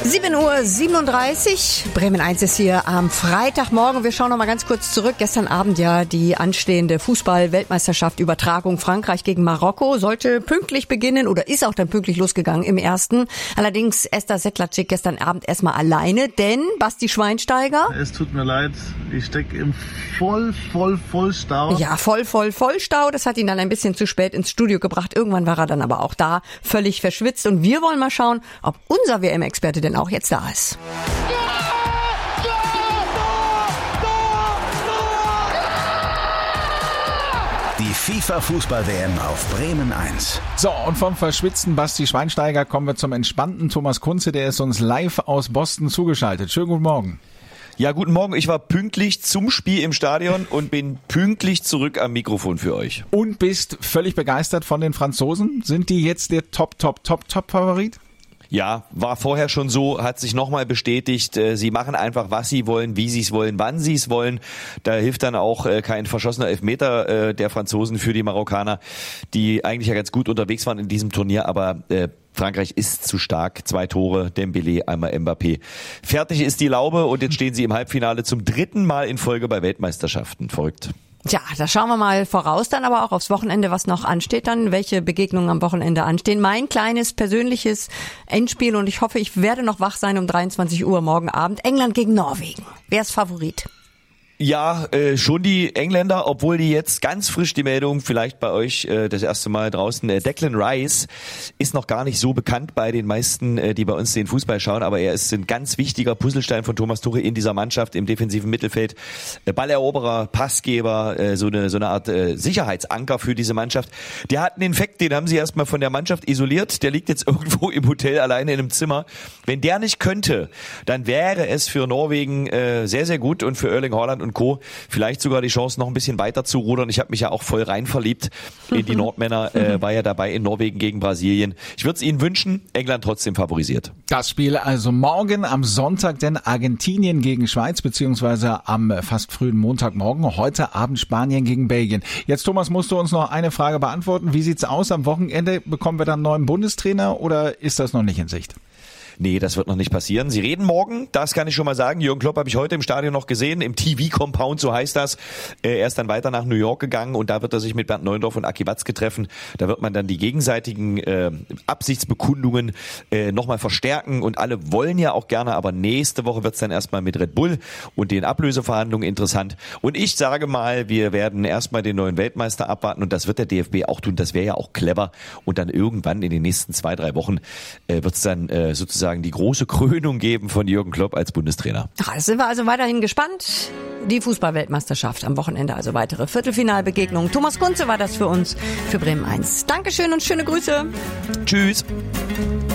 7:37 Uhr. Bremen 1 ist hier am Freitagmorgen. Wir schauen noch mal ganz kurz zurück. Gestern Abend ja die anstehende Fußball-Weltmeisterschaft Übertragung Frankreich gegen Marokko. Sollte pünktlich beginnen oder ist auch dann pünktlich losgegangen im ersten. Allerdings Esther Sedlacek gestern Abend erstmal alleine, denn Basti Schweinsteiger. Es tut mir leid, ich stecke im Vollstau. Ja, Vollstau. Das hat ihn dann ein bisschen zu spät ins Studio gebracht. Irgendwann war er dann aber auch da, völlig verschwitzt. Und wir wollen mal schauen, ob unser WM-Experte denn auch jetzt da ist. Die FIFA-Fußball-WM auf Bremen 1. So, und vom verschwitzten Basti Schweinsteiger kommen wir zum entspannten Thomas Kunze, der ist uns live aus Boston zugeschaltet. Schönen guten Morgen. Ja, guten Morgen. Ich war pünktlich zum Spiel im Stadion und bin pünktlich zurück am Mikrofon für euch. Und bist völlig begeistert von den Franzosen? Sind die jetzt der Top-Favorit? Ja, war vorher schon so, hat sich nochmal bestätigt. Sie machen einfach, was sie wollen, wie sie es wollen, wann sie es wollen. Da hilft dann auch kein verschossener Elfmeter der Franzosen für die Marokkaner, die eigentlich ja ganz gut unterwegs waren in diesem Turnier, aber Frankreich ist zu stark. 2 Tore, Dembélé, einmal Mbappé. Fertig ist die Laube und jetzt stehen sie im Halbfinale zum 3. Mal in Folge bei Weltmeisterschaften. Verrückt. Tja, da schauen wir mal voraus, dann aber auch aufs Wochenende, was noch ansteht, dann welche Begegnungen am Wochenende anstehen. Mein kleines persönliches Endspiel und ich hoffe, ich werde noch wach sein um 23 Uhr morgen Abend. England gegen Norwegen. Wer ist Favorit? Ja, schon die Engländer, obwohl die jetzt ganz frisch die Meldung, vielleicht bei euch das erste Mal draußen, Declan Rice ist noch gar nicht so bekannt bei den meisten, die bei uns den Fußball schauen, aber er ist ein ganz wichtiger Puzzlestein von Thomas Tuchel in dieser Mannschaft im defensiven Mittelfeld. Balleroberer, Passgeber, so eine Art Sicherheitsanker für diese Mannschaft. Der hat einen Infekt, den haben sie erstmal von der Mannschaft isoliert, der liegt jetzt irgendwo im Hotel alleine in einem Zimmer. Wenn der nicht könnte, dann wäre es für Norwegen sehr, sehr gut und für Erling Haaland und Co. vielleicht sogar die Chance, noch ein bisschen weiter zu rudern. Ich habe mich ja auch voll rein verliebt in die Nordmänner, war ja dabei in Norwegen gegen Brasilien. Ich würde es ihnen wünschen, England trotzdem favorisiert. Das Spiel also morgen am Sonntag, denn Argentinien gegen Schweiz, beziehungsweise am fast frühen Montagmorgen, heute Abend Spanien gegen Belgien. Jetzt, Thomas, musst du uns noch eine Frage beantworten. Wie sieht's aus? Am Wochenende bekommen wir dann einen neuen Bundestrainer oder ist das noch nicht in Sicht? Nee, das wird noch nicht passieren. Sie reden morgen, das kann ich schon mal sagen. Jürgen Klopp habe ich heute im Stadion noch gesehen, im TV-Compound, so heißt das. Er ist dann weiter nach New York gegangen und da wird er sich mit Bernd Neuendorf und Aki Watzke treffen. Da wird man dann die gegenseitigen Absichtsbekundungen nochmal verstärken und alle wollen ja auch gerne, aber nächste Woche wird es dann erstmal mit Red Bull und den Ablöseverhandlungen interessant. Und ich sage mal, wir werden erstmal den neuen Weltmeister abwarten und das wird der DFB auch tun. Das wäre ja auch clever und dann irgendwann in den nächsten 2-3 Wochen wird es dann sozusagen die große Krönung geben von Jürgen Klopp als Bundestrainer. Ach, jetzt sind wir also weiterhin gespannt. Die Fußball-Weltmeisterschaft am Wochenende, also weitere Viertelfinalbegegnungen. Thomas Kunze war das für uns, für Bremen 1. Dankeschön und schöne Grüße. Tschüss.